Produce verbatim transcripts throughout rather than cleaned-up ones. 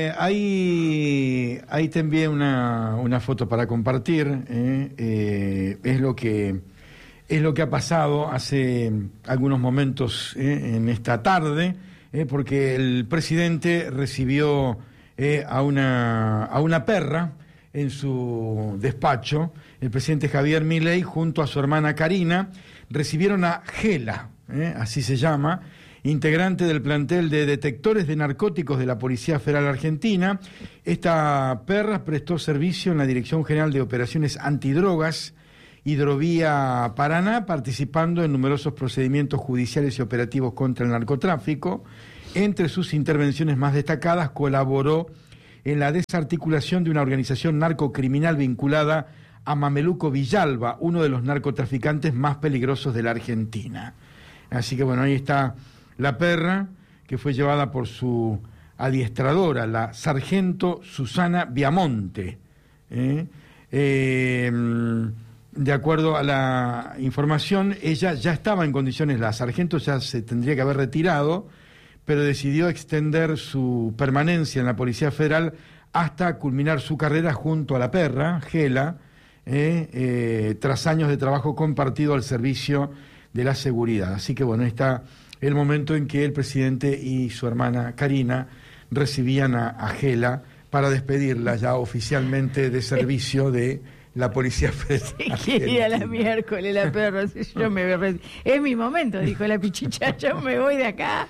Eh, ahí, ahí te envié una, una foto para compartir. Eh, eh, es lo que es lo que ha pasado hace algunos momentos eh, en esta tarde, eh, porque el presidente recibió eh, a una a una perra en su despacho. El presidente Javier Milei junto a su hermana Karina recibieron a Gela, eh, así se llama, integrante del plantel de detectores de narcóticos de la Policía Federal Argentina. Esta perra prestó servicio en la Dirección General de Operaciones Antidrogas, Hidrovía Paraná, participando en numerosos procedimientos judiciales y operativos contra el narcotráfico. Entre sus intervenciones más destacadas, colaboró en la desarticulación de una organización narcocriminal vinculada a Mameluco Villalba, uno de los narcotraficantes más peligrosos de la Argentina. Así que bueno, ahí está la perra, que fue llevada por su adiestradora, la sargento Susana Viamonte. ¿eh? Eh, de acuerdo a la información, ella ya estaba en condiciones, la sargento ya se tendría que haber retirado, pero decidió extender su permanencia en la Policía Federal hasta culminar su carrera junto a la perra, Gela, eh, eh, tras años de trabajo compartido al servicio de la seguridad. Así que bueno, está el momento en que el presidente y su hermana Karina recibían a, a Gela para despedirla ya oficialmente de servicio de la Policía Federal. Sí, quería la miércoles la perra, yo me voy, es mi momento, dijo la pichicha, yo me voy de acá.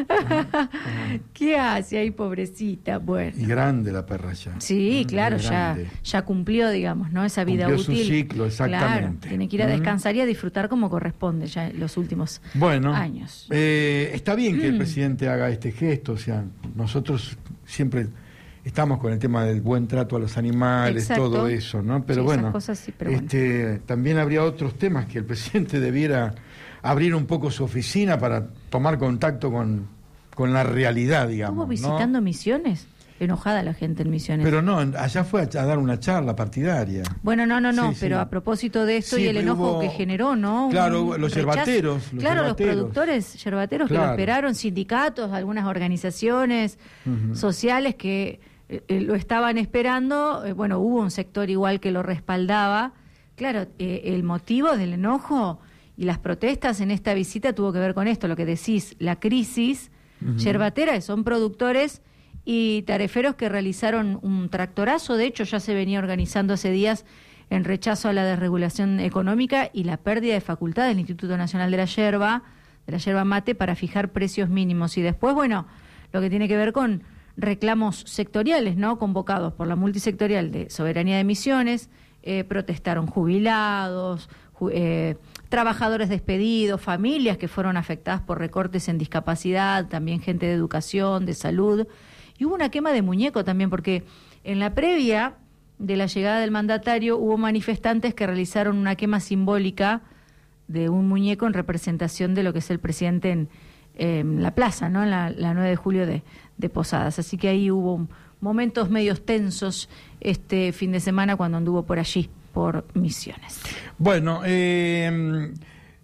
¿Qué hace ahí, pobrecita? Bueno. Y grande la perra ya. Sí, claro, ya, ya cumplió, digamos, ¿no? Esa vida cumplió útil. Su ciclo, exactamente. Claro, tiene que ir a descansar y a disfrutar como corresponde ya en los últimos bueno, años. Eh, está bien que mm. el presidente haga este gesto, o sea, nosotros siempre estamos con el tema del buen trato a los animales, exacto, todo eso, ¿no? Pero sí, bueno, esas cosas sí, pero este, bueno, también habría otros temas que el presidente debiera abrir un poco su oficina para tomar contacto con, con la realidad, digamos. ¿Estuvo visitando ¿no? Misiones? Enojada la gente en Misiones. Pero no, allá fue a, a dar una charla partidaria. Bueno, no, no, no, sí, pero sí. a propósito de esto sí, y el enojo hubo, que generó, ¿no? Claro, un los rechazo. yerbateros. Los claro, yerbateros. los productores yerbateros claro. que lo esperaron, sindicatos, algunas organizaciones uh-huh. sociales que eh, lo estaban esperando. Eh, bueno, hubo un sector igual que lo respaldaba. Claro, eh, el motivo del enojo y las protestas en esta visita tuvo que ver con esto, lo que decís, la crisis uh-huh. yerbatera, que son productores y tareferos que realizaron un tractorazo. De hecho, ya se venía organizando hace días en rechazo a la desregulación económica y la pérdida de facultad del Instituto Nacional de la Yerba, de la Yerba Mate, para fijar precios mínimos. Y después, bueno, lo que tiene que ver con reclamos sectoriales, ¿no? Convocados por la multisectorial de Soberanía de Misiones, eh, protestaron jubilados, ju- eh, trabajadores despedidos, familias que fueron afectadas por recortes en discapacidad, también gente de educación, de salud. Y hubo una quema de muñeco también, porque en la previa de la llegada del mandatario hubo manifestantes que realizaron una quema simbólica de un muñeco en representación de lo que es el presidente en, en la plaza, ¿no? En la, la nueve de julio de, de Posadas. Así que ahí hubo momentos medios tensos este fin de semana cuando anduvo por allí, por Misiones. Bueno, eh...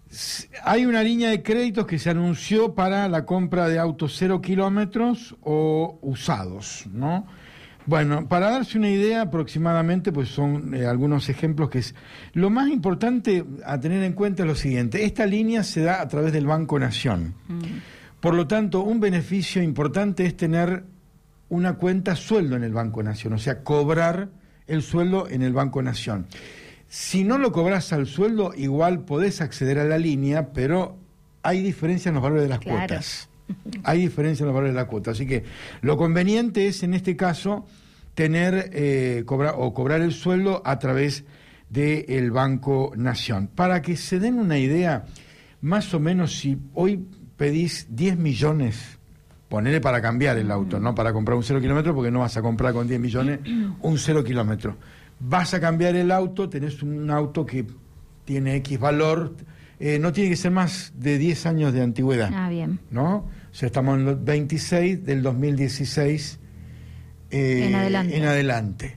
hay una línea de créditos que se anunció para la compra de autos cero kilómetros o usados, ¿no? Bueno, para darse una idea aproximadamente, pues son eh, algunos ejemplos que es... Lo más importante a tener en cuenta es lo siguiente, esta línea se da a través del Banco Nación. Mm. Por lo tanto, un beneficio importante es tener una cuenta sueldo en el Banco Nación, o sea, cobrar el sueldo en el Banco Nación. Si no lo cobras al sueldo, igual podés acceder a la línea, pero hay diferencia en los valores de las claro. cuotas. Hay diferencia en los valores de la cuota. Así que lo conveniente es, en este caso, tener eh, cobrar o cobrar el sueldo a través del Banco Nación. Para que se den una idea, más o menos, si hoy pedís diez millones, ponele para cambiar el auto, no para comprar un cero kilómetro, porque no vas a comprar con diez millones un cero kilómetro. Vas a cambiar el auto, tenés un auto que tiene X valor, eh, no tiene que ser más de diez años de antigüedad. Ah, bien. ¿No? O sea, estamos en los veintiséis del dos mil dieciséis eh, en adelante. En adelante.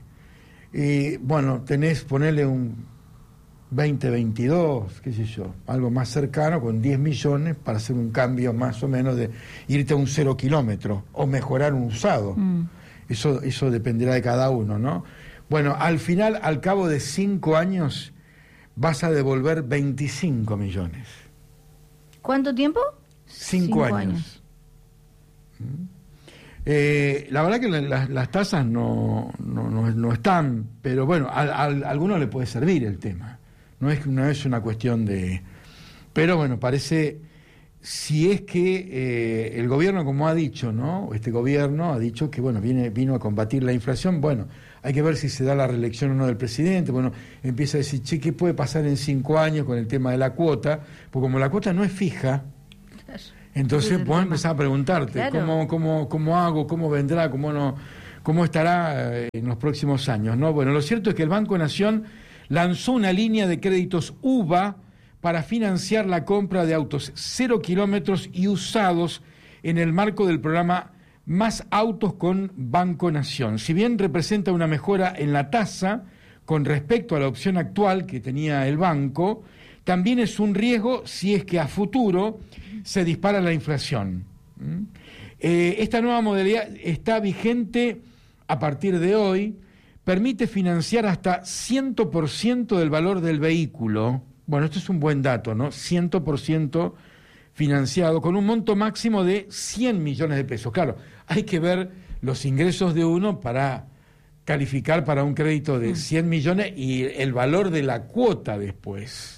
Y bueno, tenés, ponerle un veinte veintidós, qué sé yo, algo más cercano, con diez millones para hacer un cambio más o menos de irte a un cero kilómetro o mejorar un usado. Mm. Eso, eso dependerá de cada uno, ¿no? Bueno, al final, al cabo de cinco años, vas a devolver veinticinco millones. ¿Cuánto tiempo? Cinco, Cinco años. años. Eh, la verdad que la, las tasas no, no, no, no están, pero bueno, a, a, a alguno le puede servir el tema. No es, no es una cuestión de... Pero bueno, parece, si es que eh, el gobierno, como ha dicho, ¿no? Este gobierno ha dicho que bueno, viene, vino a combatir la inflación, bueno, hay que ver si se da la reelección o no del presidente, bueno, empieza a decir, che, ¿qué puede pasar en cinco años con el tema de la cuota? Porque como la cuota no es fija, entonces vos empezás a preguntarte, claro. ¿cómo, cómo, cómo hago? ¿Cómo vendrá? ¿Cómo no? ¿Cómo estará en los próximos años? ¿No? Bueno, lo cierto es que el Banco Nación lanzó una línea de créditos U V A para financiar la compra de autos cero kilómetros y usados en el marco del programa Más Autos con Banco Nación. Si bien representa una mejora en la tasa con respecto a la opción actual que tenía el banco, también es un riesgo si es que a futuro se dispara la inflación. ¿Mm? Eh, esta nueva modalidad está vigente a partir de hoy, permite financiar hasta cien por ciento del valor del vehículo. Bueno, esto es un buen dato, ¿no? cien por ciento financiado, con un monto máximo de cien millones de pesos. Claro, hay que ver los ingresos de uno para calificar para un crédito de cien millones y el valor de la cuota después.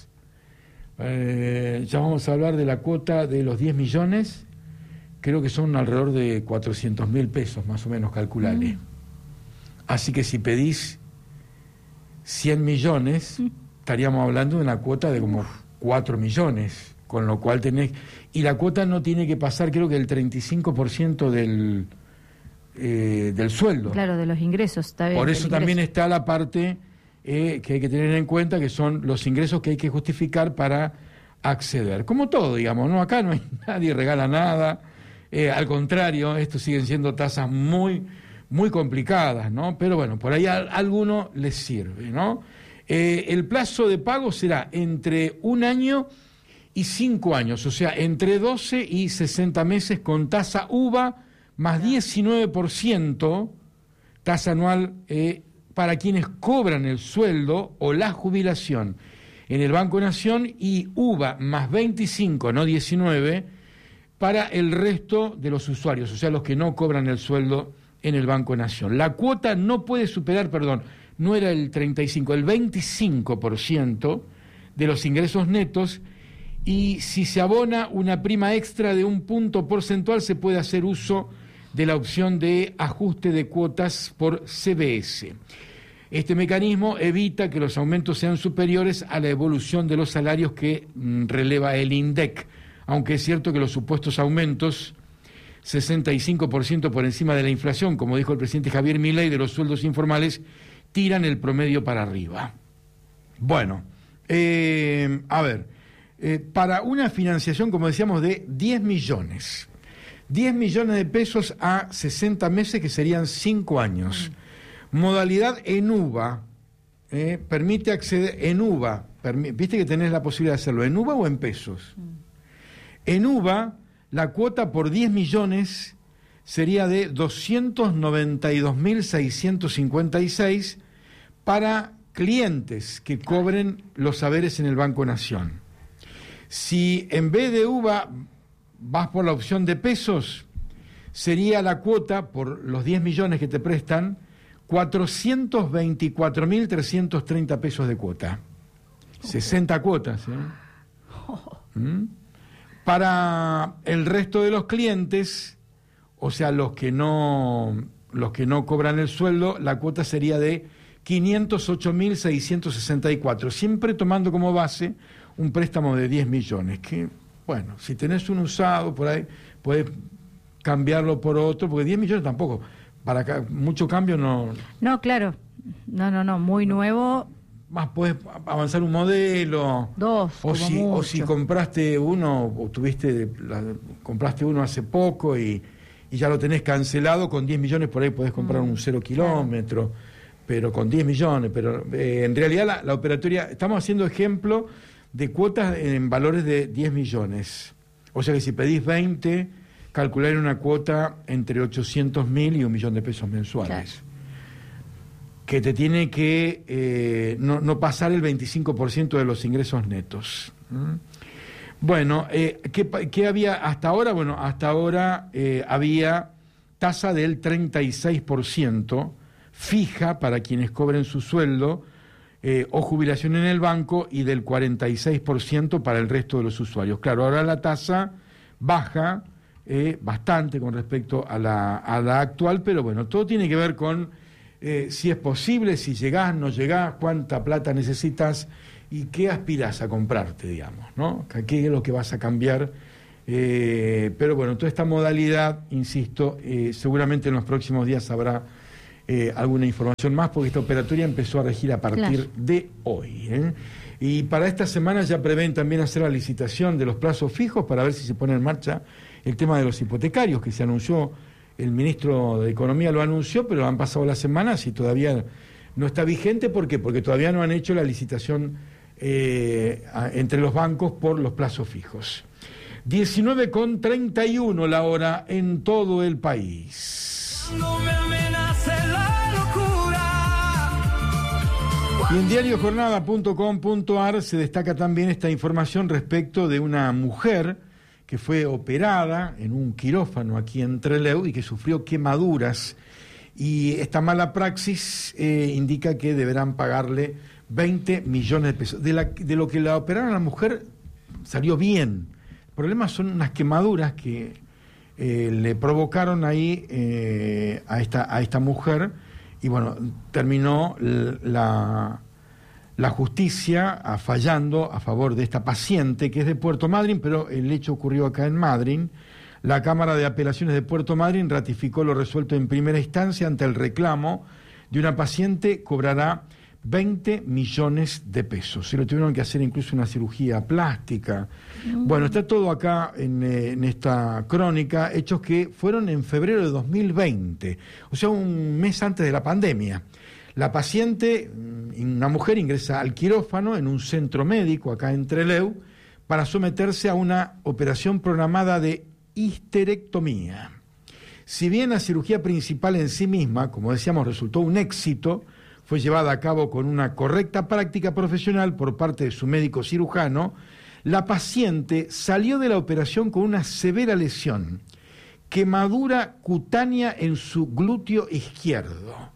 Eh, ya vamos a hablar de la cuota de los diez millones, creo que son alrededor de cuatrocientos mil pesos, más o menos, calculale. Mm. Así que si pedís cien millones, mm. estaríamos hablando de una cuota de como cuatro millones, con lo cual tenés... Y la cuota no tiene que pasar, creo que el treinta y cinco por ciento del, eh, del sueldo. Claro, de los ingresos. Está bien, por eso también está la parte... Eh, que hay que tener en cuenta, que son los ingresos que hay que justificar para acceder. Como todo, digamos, ¿no? Acá no hay nadie regala nada, eh, al contrario, esto siguen siendo tasas muy, muy complicadas, ¿no? Pero bueno, por ahí a, a alguno les sirve, ¿no? Eh, el plazo de pago será entre un año y cinco años, o sea, entre doce y sesenta meses con tasa U V A más diecinueve por ciento, tasa anual eh, para quienes cobran el sueldo o la jubilación en el Banco Nación, y U V A más veinticinco, no diecinueve, para el resto de los usuarios, o sea, los que no cobran el sueldo en el Banco Nación. La cuota no puede superar, perdón, no era el treinta y cinco, el veinticinco por ciento de los ingresos netos, y si se abona una prima extra de un punto porcentual, se puede hacer uso de la opción de ajuste de cuotas por C B S. Este mecanismo evita que los aumentos sean superiores a la evolución de los salarios que mm, releva el INDEC, aunque es cierto que los supuestos aumentos, sesenta y cinco por ciento por encima de la inflación, como dijo el presidente Javier Milei, de los sueldos informales, tiran el promedio para arriba. Bueno, eh, a ver, eh, para una financiación, como decíamos, de diez millones, diez millones de pesos a sesenta meses, que serían cinco años. Mm. Modalidad en U V A, eh, permite acceder en U V A, permi- viste que tenés la posibilidad de hacerlo en U V A o en pesos. Mm. En U V A, la cuota por diez millones sería de doscientos noventa y dos mil seiscientos cincuenta y seis para clientes que cobren los saberes en el Banco Nación. Si en vez de U V A vas por la opción de pesos, sería la cuota por los diez millones que te prestan cuatrocientos veinticuatro mil trescientos treinta pesos de cuota. sesenta cuotas. ¿eh? ¿Mm? Para el resto de los clientes, o sea, los que no los que no cobran el sueldo, la cuota sería de quinientos ocho mil seiscientos sesenta y cuatro, siempre tomando como base un préstamo de diez millones, que, bueno, si tenés un usado por ahí, puedes cambiarlo por otro, porque diez millones tampoco, para acá, mucho cambio no... No, claro, no, no, no, muy nuevo... Más puedes avanzar un modelo. Dos, o como si mucho. O si compraste uno, o tuviste, la, compraste uno hace poco y, y ya lo tenés cancelado, con diez millones por ahí podés comprar mm, un cero kilómetro, claro. Pero con diez millones, pero eh, en realidad la, la operatoria, estamos haciendo ejemplo de cuotas en valores de diez millones. O sea que si pedís veinte, calcular una cuota entre ochocientos mil y un millón de pesos mensuales. Claro. Que te tiene que eh, no, no pasar el veinticinco por ciento de los ingresos netos. ¿Mm? Bueno, eh, ¿qué, ¿qué había hasta ahora? Bueno, hasta ahora eh, había tasa del treinta y seis por ciento fija para quienes cobren su sueldo eh, o jubilación en el banco y del cuarenta y seis por ciento para el resto de los usuarios. Claro, ahora la tasa baja eh, bastante con respecto a la, a la actual, pero bueno, todo tiene que ver con eh, si es posible, si llegás, no llegás, cuánta plata necesitas y qué aspirás a comprarte, digamos, ¿no? ¿Qué es lo que vas a cambiar? Eh, pero bueno, toda esta modalidad, insisto, eh, seguramente en los próximos días habrá eh, alguna información más, porque esta operatoria empezó a regir a partir claro. de hoy. ¿eh? Y para esta semana ya prevén también hacer la licitación de los plazos fijos para ver si se pone en marcha el tema de los hipotecarios, que se anunció, el ministro de Economía lo anunció, pero han pasado las semanas y todavía no está vigente. ¿Por qué? Porque todavía no han hecho la licitación eh, a, entre los bancos por los plazos fijos. diecinueve con treinta y uno la hora en todo el país. No me amenace la locura. Y en diario jornada punto com punto a r se destaca también esta información respecto de una mujer que fue operada en un quirófano aquí en Trelew y que sufrió quemaduras. Y esta mala praxis eh, indica que deberán pagarle veinte millones de pesos. De, la, de lo que la operaron a la mujer salió bien. El problema son unas quemaduras que eh, le provocaron ahí eh, a, esta, a esta mujer y bueno, terminó la, la justicia a, fallando a favor de esta paciente que es de Puerto Madryn, pero el hecho ocurrió acá en Madryn. La Cámara de Apelaciones de Puerto Madryn ratificó lo resuelto en primera instancia ante el reclamo de una paciente, cobrará veinte millones de pesos. Se lo tuvieron que hacer incluso una cirugía plástica. Mm. Bueno, está todo acá en, en esta crónica, hechos que fueron en febrero de dos mil veinte, o sea, un mes antes de la pandemia. La paciente, una mujer, ingresa al quirófano en un centro médico acá en Trelew para someterse a una operación programada de histerectomía. Si bien la cirugía principal en sí misma, como decíamos, resultó un éxito, fue llevada a cabo con una correcta práctica profesional por parte de su médico cirujano, la paciente salió de la operación con una severa lesión, quemadura cutánea en su glúteo izquierdo.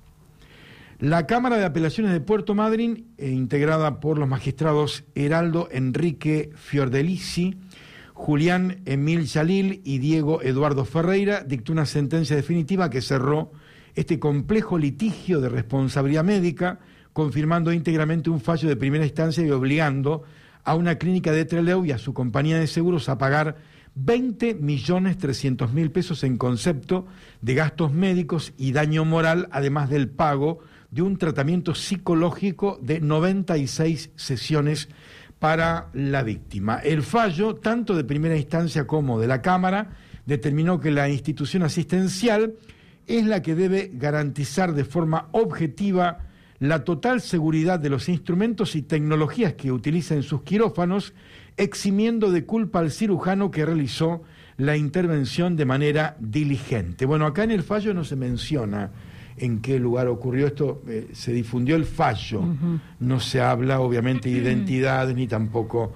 La Cámara de Apelaciones de Puerto Madryn, eh, integrada por los magistrados Heraldo Enrique Fiordelici, Julián Emil Yalil y Diego Eduardo Ferreira, dictó una sentencia definitiva que cerró este complejo litigio de responsabilidad médica, confirmando íntegramente un fallo de primera instancia y obligando a una clínica de Trelew y a su compañía de seguros a pagar veinte millones trescientos mil pesos en concepto de gastos médicos y daño moral, además del pago de un tratamiento psicológico de noventa y seis sesiones para la víctima. El fallo, tanto de primera instancia como de la Cámara, determinó que la institución asistencial es la que debe garantizar de forma objetiva la total seguridad de los instrumentos y tecnologías que utiliza en sus quirófanos, eximiendo de culpa al cirujano que realizó la intervención de manera diligente. Bueno, acá en el fallo no se menciona en qué lugar ocurrió esto, eh, se difundió el fallo, uh-huh. No se habla obviamente de identidades ni tampoco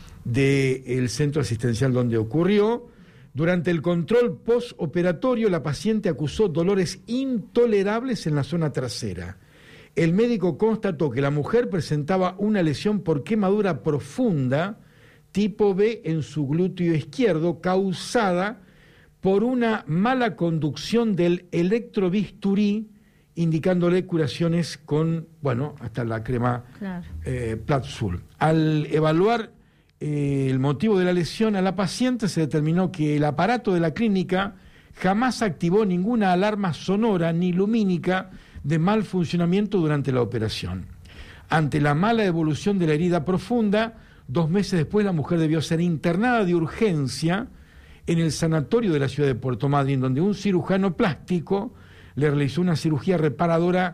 del centro asistencial donde ocurrió. Durante el control postoperatorio, la paciente acusó dolores intolerables en la zona trasera. El médico constató que la mujer presentaba una lesión por quemadura profunda, tipo B, en su glúteo izquierdo, causada por una mala conducción del electrobisturí, indicándole curaciones con, bueno, hasta la crema claro. eh, Platzul. Al evaluar eh, el motivo de la lesión a la paciente, se determinó que el aparato de la clínica jamás activó ninguna alarma sonora ni lumínica de mal funcionamiento durante la operación. Ante la mala evolución de la herida profunda, dos meses después la mujer debió ser internada de urgencia en el sanatorio de la ciudad de Puerto Madryn, donde un cirujano plástico le realizó una cirugía reparadora,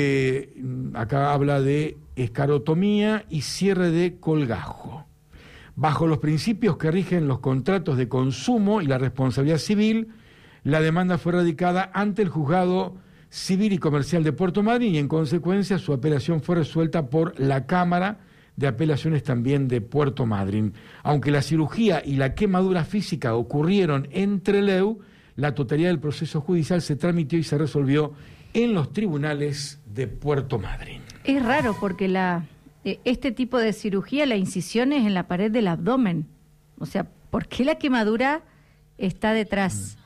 eh, acá habla de escarotomía y cierre de colgajo. Bajo los principios que rigen los contratos de consumo y la responsabilidad civil, la demanda fue radicada ante el Juzgado Civil y Comercial de Puerto Madryn y en consecuencia su apelación fue resuelta por la Cámara de Apelaciones también de Puerto Madryn. Aunque la cirugía y la quemadura física ocurrieron en Trelew, la totalidad del proceso judicial se tramitió y se resolvió en los tribunales de Puerto Madryn. Es raro porque la este tipo de cirugía, la incisión es en la pared del abdomen. O sea, ¿por qué la quemadura está detrás?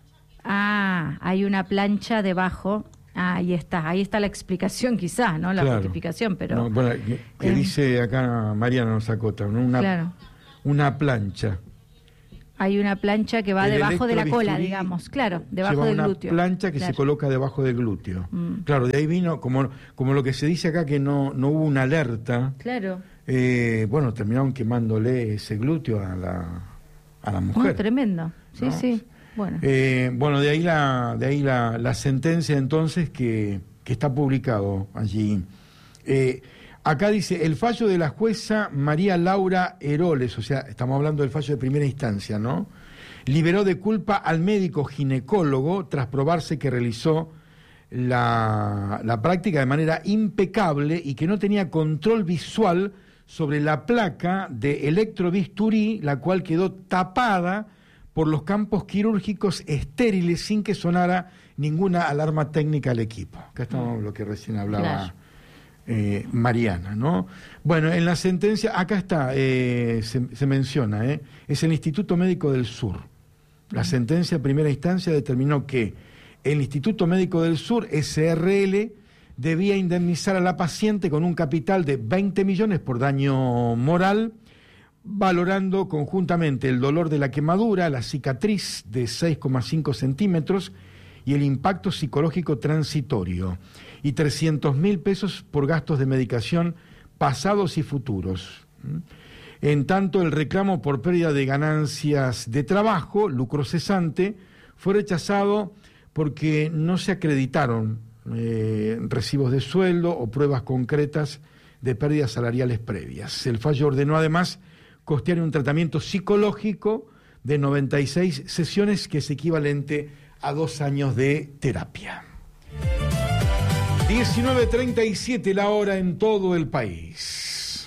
Ah, hay una plancha debajo. Ah, ahí está, ahí está la explicación quizás, ¿no? La claro. justificación, pero... No, bueno, que, que eh, dice acá Mariana nos acota, ¿no? Una, claro. una plancha. Hay una plancha que va el debajo de la cola, digamos, claro, debajo del glúteo. Una plancha que claro. se coloca debajo del glúteo. Mm. Claro, de ahí vino, como, como lo que se dice acá, que no, no hubo una alerta. Claro. Eh, bueno, terminaron quemándole ese glúteo a la, a la mujer. Oh, tremendo, sí, ¿no? sí. Bueno, eh, bueno de ahí la de ahí la, la sentencia entonces que, que está publicado allí. Eh, acá dice, el fallo de la jueza María Laura Heroles, o sea, estamos hablando del fallo de primera instancia, ¿no? Liberó de culpa al médico ginecólogo tras probarse que realizó la, la práctica de manera impecable y que no tenía control visual sobre la placa de electrobisturí, la cual quedó tapada por los campos quirúrgicos estériles sin que sonara ninguna alarma técnica al equipo. Acá estamos lo que recién hablaba claro. eh, Mariana, ¿no? Bueno, en la sentencia, acá está, eh, se, se menciona, ¿eh? es el Instituto Médico del Sur. La sentencia de primera instancia determinó que el Instituto Médico del Sur, S R L, debía indemnizar a la paciente con un capital de veinte millones por daño moral, valorando conjuntamente el dolor de la quemadura, la cicatriz de seis coma cinco centímetros y el impacto psicológico transitorio, y trescientos mil pesos por gastos de medicación pasados y futuros. En tanto, el reclamo por pérdida de ganancias de trabajo, lucro cesante, fue rechazado porque no se acreditaron eh, recibos de sueldo o pruebas concretas de pérdidas salariales previas. El fallo ordenó además costear un tratamiento psicológico de noventa y seis sesiones, que es equivalente a dos años de terapia. diecinueve treinta y siete la hora en todo el país.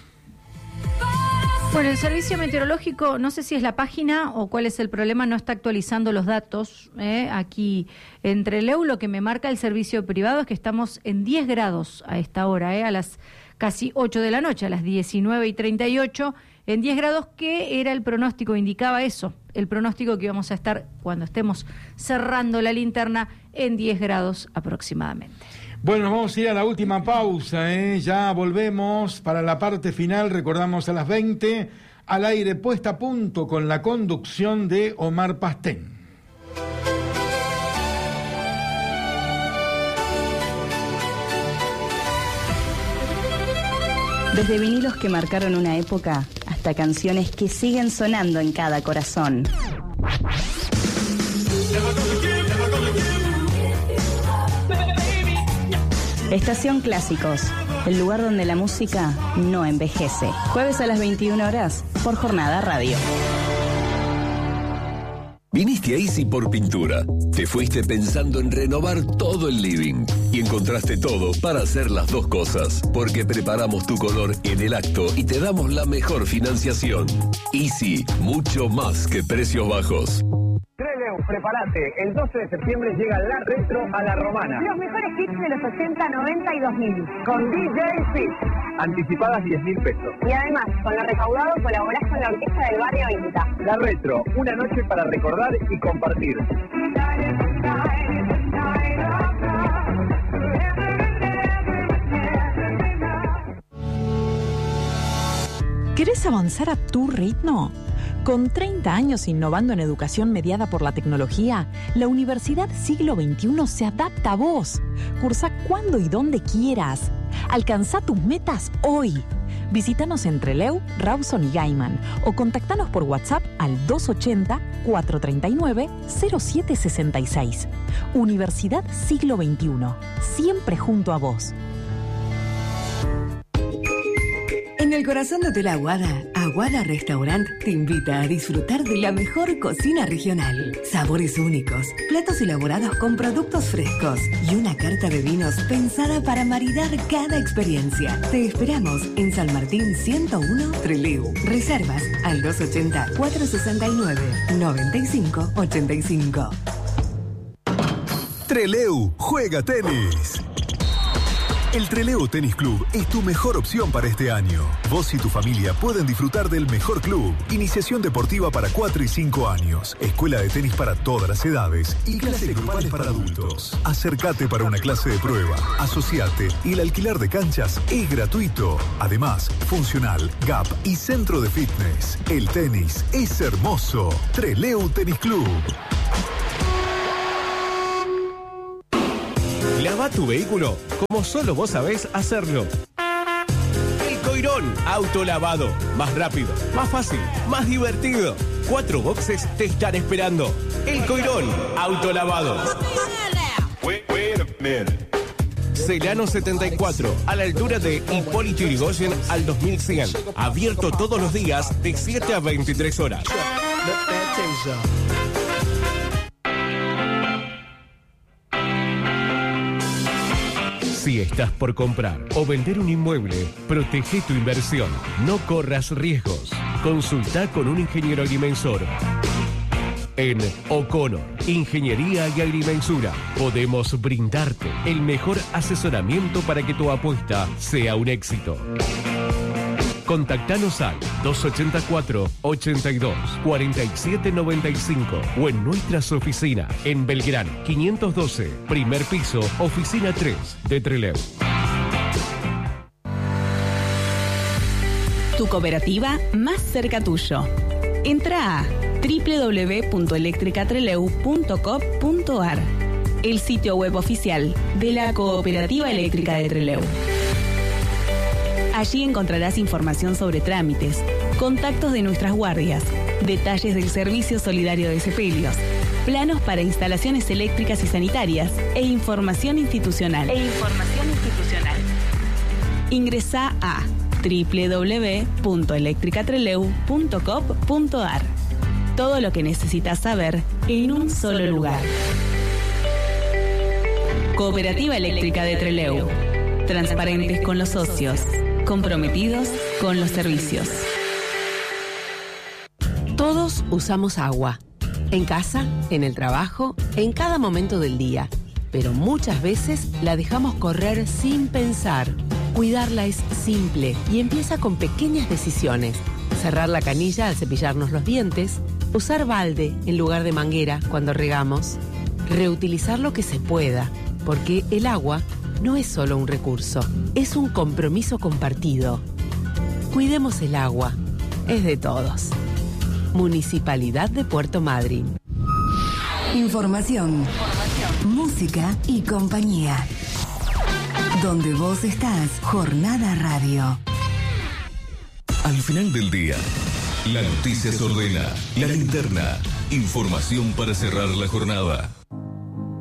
Bueno, el servicio meteorológico, no sé si es la página o cuál es el problema, no está actualizando los datos. ¿eh? Aquí en Trelew lo que me marca el servicio privado es que estamos en diez grados a esta hora, ¿eh? a las casi ocho de la noche, a las diecinueve y treinta y ocho, en diez grados, que era el pronóstico, indicaba eso, el pronóstico que íbamos a estar cuando estemos cerrando la linterna en diez grados aproximadamente. Bueno, nos vamos a ir a la última pausa, ¿eh? Ya volvemos para la parte final, recordamos a las veinte, al aire Puesta a Punto con la conducción de Omar Pastén. Desde vinilos que marcaron una época hasta canciones que siguen sonando en cada corazón. Estación Clásicos, el lugar donde la música no envejece. Jueves a las veintiuna horas por Jornada Radio. Viniste a Easy por Pintura. Te fuiste pensando en renovar todo el living y encontraste todo para hacer las dos cosas, porque preparamos tu color en el acto y te damos la mejor financiación. Easy, mucho más que precios bajos. Trelew, prepárate. El doce de septiembre llega la retro a la Romana. Los mejores hits de los ochenta, noventa y dos mil. Con D J Fit. Anticipadas diez mil pesos. Y además, con lo recaudado colaborás con la orquesta del barrio Vinta. La retro, una noche para recordar y compartir. ¿Querés avanzar a tu ritmo? Con treinta años innovando en educación mediada por la tecnología, la Universidad Siglo veintiuno se adapta a vos. Cursa cuando y donde quieras. Alcanzá tus metas hoy. Visítanos en Trelew, Rawson y Gaiman o contactanos por WhatsApp al dos ochenta, cuatrocientos treinta y nueve, cero siete sesenta y seis. Universidad Siglo veintiuno, siempre junto a vos. En el corazón de Hotel Aguada, Aguada Restaurant te invita a disfrutar de la mejor cocina regional. Sabores únicos, platos elaborados con productos frescos y una carta de vinos pensada para maridar cada experiencia. Te esperamos en San Martín ciento uno, Trelew. Reservas al dos ochenta, cuatrocientos sesenta y nueve, noventa y cinco ochenta y cinco. Trelew juega tenis. El Trelew Tenis Club es tu mejor opción para este año. Vos y tu familia pueden disfrutar del mejor club. Iniciación deportiva para cuatro y cinco años. Escuela de tenis para todas las edades. Y clases grupales para adultos. Acércate para una clase de prueba. Asociate y el alquiler de canchas es gratuito. Además, funcional, gap y centro de fitness. El tenis es hermoso. Trelew Tenis Club. Lava tu vehículo como solo vos sabés hacerlo. El Coirón Autolavado. Más rápido, más fácil, más divertido. Cuatro boxes te están esperando. El Coirón Autolavado. Celano setenta y cuatro, a la altura de Hipólito Yrigoyen al dos mil cien. Abierto todos los días de siete a veintitrés horas. Si estás por comprar o vender un inmueble, protege tu inversión. No corras riesgos. Consulta con un ingeniero agrimensor. En O'Connor, Ingeniería y Agrimensura, podemos brindarte el mejor asesoramiento para que tu apuesta sea un éxito. Contactanos al dos ochenta y cuatro, ochenta y dos, cuarenta y siete noventa y cinco o en nuestras oficinas en Belgrano quinientos doce, primer piso, oficina tres de Trelew. Tu cooperativa más cerca tuyo. Entra a doble u doble u doble u punto eléctrica trelew punto com punto a r, el sitio web oficial de la Cooperativa Eléctrica de Trelew. Allí encontrarás información sobre trámites, contactos de nuestras guardias, detalles del servicio solidario de sepelios, planos para instalaciones eléctricas y sanitarias e información institucional. E información institucional. Ingresá a doble u doble u doble u punto eléctrica trelew punto com punto a r. Todo lo que necesitas saber en un solo lugar. Cooperativa Eléctrica de Trelew. Transparentes con los socios. Comprometidos con los servicios. Todos usamos agua. En casa, en el trabajo, en cada momento del día. Pero muchas veces la dejamos correr sin pensar. Cuidarla es simple y empieza con pequeñas decisiones. Cerrar la canilla al cepillarnos los dientes. Usar balde en lugar de manguera cuando regamos. Reutilizar lo que se pueda, porque el agua no es solo un recurso, es un compromiso compartido. Cuidemos el agua, es de todos. Municipalidad de Puerto Madryn. Información, Información, música y compañía. Donde vos estás, Jornada Radio. Al final del día, la noticia se ordena, la linterna, información para cerrar la jornada.